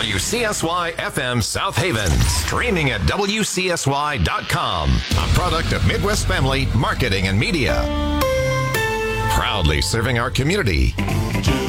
WCSY FM South Haven. Streaming at WCSY.com. A product of Midwest Family Marketing and Media. Proudly serving our community.